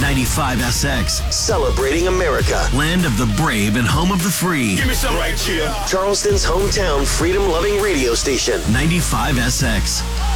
95SX. Celebrating America. Land of the brave and home of the free. Give me some right here. Charleston's hometown freedom-loving radio station. 95SX.